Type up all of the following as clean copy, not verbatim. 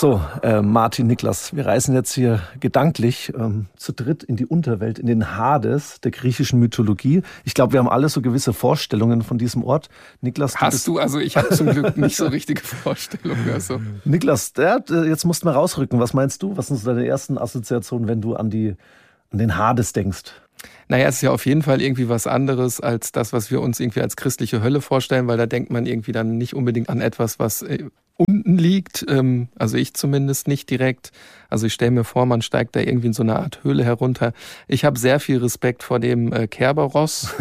So, Martin, Niklas, wir reisen jetzt hier gedanklich zu dritt in die Unterwelt, in den Hades der griechischen Mythologie. Ich glaube, wir haben alle so gewisse Vorstellungen von diesem Ort. Niklas, Also ich habe zum Glück nicht so richtige Vorstellungen. Also. Niklas, jetzt musst du mal rausrücken. Was meinst du? Was sind so deine ersten Assoziationen, wenn du an den Hades denkst? Naja, es ist ja auf jeden Fall irgendwie was anderes als das, was wir uns irgendwie als christliche Hölle vorstellen, weil da denkt man irgendwie dann nicht unbedingt an etwas, was unten liegt. Also ich zumindest nicht direkt. Also ich stelle mir vor, man steigt da irgendwie in so eine Art Höhle herunter. Ich habe sehr viel Respekt vor dem Kerberos.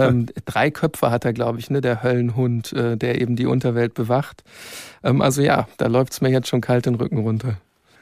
3 Köpfe hat er, glaube ich, ne, der Höllenhund, der eben die Unterwelt bewacht. Also ja, da läuft's mir jetzt schon kalt den Rücken runter.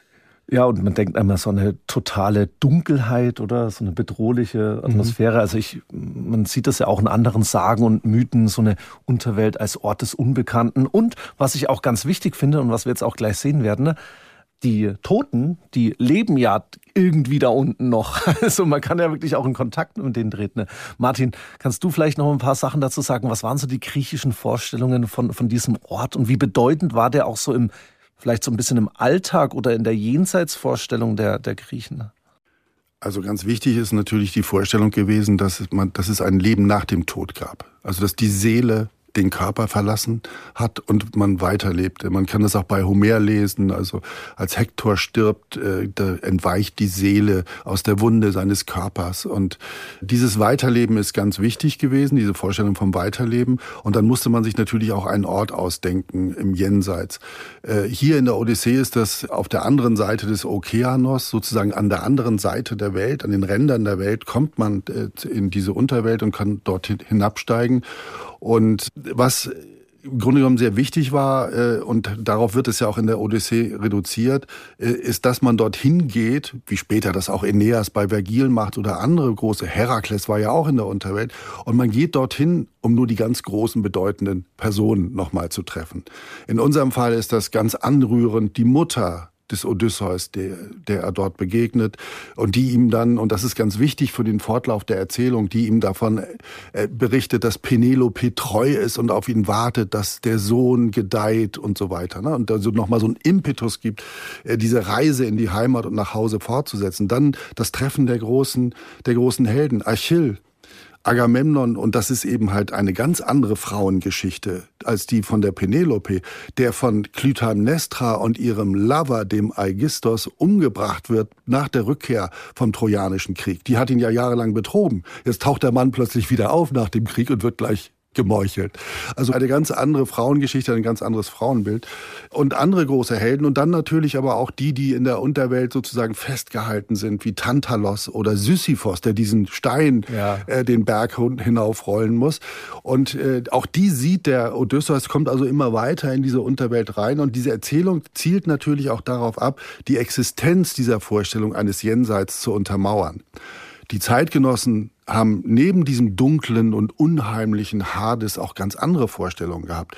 Ja, und man denkt einmal so eine totale Dunkelheit oder so eine bedrohliche Atmosphäre. Also man sieht das ja auch in anderen Sagen und Mythen, so eine Unterwelt als Ort des Unbekannten. Und was ich auch ganz wichtig finde und was wir jetzt auch gleich sehen werden, ne, die Toten, die leben ja irgendwie da unten noch. Also man kann ja wirklich auch in Kontakt mit denen treten. Ne? Martin, kannst du vielleicht noch ein paar Sachen dazu sagen? Was waren so die griechischen Vorstellungen von diesem Ort und wie bedeutend war der auch so vielleicht so ein bisschen im Alltag oder in der Jenseitsvorstellung der Griechen? Also ganz wichtig ist natürlich die Vorstellung gewesen, dass es ein Leben nach dem Tod gab. Also dass die Seele den Körper verlassen hat und man weiterlebte. Man kann das auch bei Homer lesen, also als Hektor stirbt, da entweicht die Seele aus der Wunde seines Körpers. Und dieses Weiterleben ist ganz wichtig gewesen, diese Vorstellung vom Weiterleben. Und dann musste man sich natürlich auch einen Ort ausdenken im Jenseits. Hier in der Odyssee ist das auf der anderen Seite des Okeanos, sozusagen an der anderen Seite der Welt, an den Rändern der Welt, kommt man in diese Unterwelt und kann dort hinabsteigen. Und was im Grunde genommen sehr wichtig war, und darauf wird es ja auch in der Odyssee reduziert, ist, dass man dorthin geht, wie später das auch Aeneas bei Vergil macht oder andere große, Herakles war ja auch in der Unterwelt, und man geht dorthin, um nur die ganz großen, bedeutenden Personen nochmal zu treffen. In unserem Fall ist das ganz anrührend, die Mutter des Odysseus, der er dort begegnet und die ihm dann, und das ist ganz wichtig für den Fortlauf der Erzählung, die ihm davon berichtet, dass Penelope treu ist und auf ihn wartet, dass der Sohn gedeiht und so weiter. Ne? Und also nochmal so einen Impetus gibt, diese Reise in die Heimat und nach Hause fortzusetzen. Dann das Treffen der großen Helden, Achill, Agamemnon, und das ist eben halt eine ganz andere Frauengeschichte als die von der Penelope, der von Klytaimnestra und ihrem Lover, dem Aigisthos, umgebracht wird nach der Rückkehr vom Trojanischen Krieg. Die hat ihn ja jahrelang betrogen. Jetzt taucht der Mann plötzlich wieder auf nach dem Krieg und wird gleich gemeuchelt. Also eine ganz andere Frauengeschichte, ein ganz anderes Frauenbild und andere große Helden und dann natürlich aber auch die in der Unterwelt sozusagen festgehalten sind, wie Tantalos oder Sisyphos, der diesen Stein den Berg hinaufrollen muss. Und auch die sieht der Odysseus, kommt also immer weiter in diese Unterwelt rein und diese Erzählung zielt natürlich auch darauf ab, die Existenz dieser Vorstellung eines Jenseits zu untermauern. Die Zeitgenossen haben neben diesem dunklen und unheimlichen Hades auch ganz andere Vorstellungen gehabt.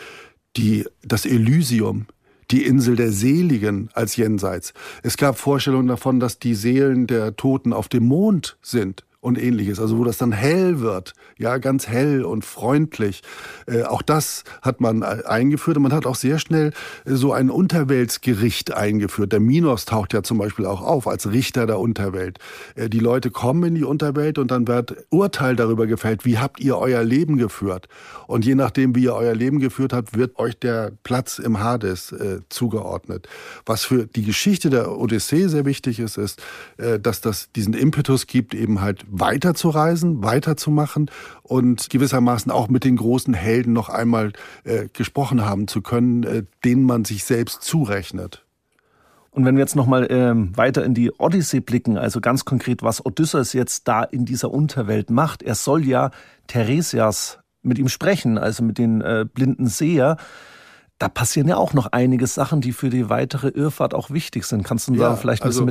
Das Elysium, die Insel der Seligen als Jenseits. Es gab Vorstellungen davon, dass die Seelen der Toten auf dem Mond sind und Ähnliches, also wo das dann hell wird, ja, ganz hell und freundlich. Auch das hat man eingeführt und man hat auch sehr schnell so ein Unterweltsgericht eingeführt. Der Minos taucht ja zum Beispiel auch auf als Richter der Unterwelt. Die Leute kommen in die Unterwelt und dann wird Urteil darüber gefällt, wie habt ihr euer Leben geführt? Und je nachdem, wie ihr euer Leben geführt habt, wird euch der Platz im Hades zugeordnet. Was für die Geschichte der Odyssee sehr wichtig ist, dass das diesen Impetus gibt, eben halt weiterzureisen, weiterzumachen und gewissermaßen auch mit den großen Helden noch einmal gesprochen haben zu können, denen man sich selbst zurechnet. Und wenn wir jetzt nochmal weiter in die Odyssee blicken, also ganz konkret, was Odysseus jetzt da in dieser Unterwelt macht. Er soll ja Teiresias mit ihm sprechen, also mit den blinden Seher. Da passieren ja auch noch einige Sachen, die für die weitere Irrfahrt auch wichtig sind. Kannst du da vielleicht ein bisschen mitnehmen?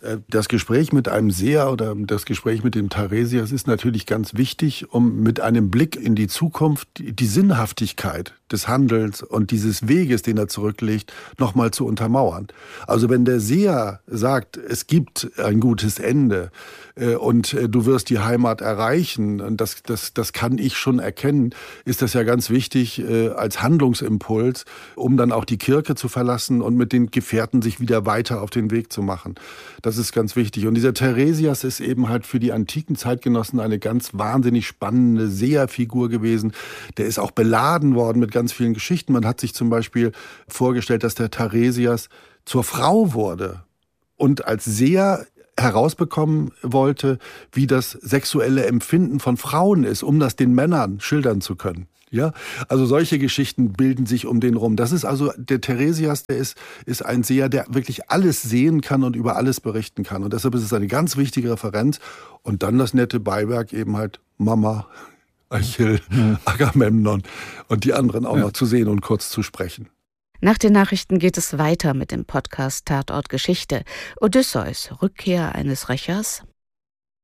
Das Gespräch mit einem Seher oder das Gespräch mit dem Tharesias ist natürlich ganz wichtig, um mit einem Blick in die Zukunft die Sinnhaftigkeit des Handelns und dieses Weges, den er zurücklegt, nochmal zu untermauern. Also wenn der Seher sagt, es gibt ein gutes Ende und du wirst die Heimat erreichen, und das kann ich schon erkennen, ist das ja ganz wichtig als Handlungsimpuls, um dann auch die Kirche zu verlassen und mit den Gefährten sich wieder weiter auf den Weg zu machen. Das ist ganz wichtig. Und dieser Tharesias ist eben halt für die antiken Zeitgenossen eine ganz wahnsinnig spannende Seherfigur gewesen. Der ist auch beladen worden mit ganz vielen Geschichten. Man hat sich zum Beispiel vorgestellt, dass der Tharesias zur Frau wurde und als Seher herausbekommen wollte, wie das sexuelle Empfinden von Frauen ist, um das den Männern schildern zu können. Ja, also solche Geschichten bilden sich um den rum. Das ist also der Tharesias, der ist ein Seher, der wirklich alles sehen kann und über alles berichten kann. Und deshalb ist es eine ganz wichtige Referenz. Und dann das nette Beiwerk eben halt Mama, Achill, Agamemnon und die anderen auch noch zu sehen und kurz zu sprechen. Nach den Nachrichten geht es weiter mit dem Podcast Tatort Geschichte. Odysseus, Rückkehr eines Rächers.